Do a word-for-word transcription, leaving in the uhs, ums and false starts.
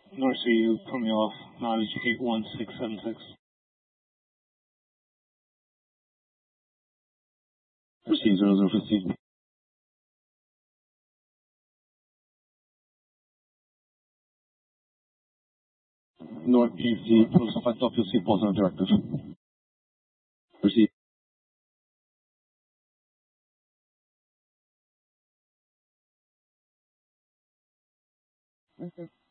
North Sea, you coming off mileage eight one six seven six. Proceed zero zero fifty. Northeast, you close off at top, you'll see positive directive. Proceed. Okay.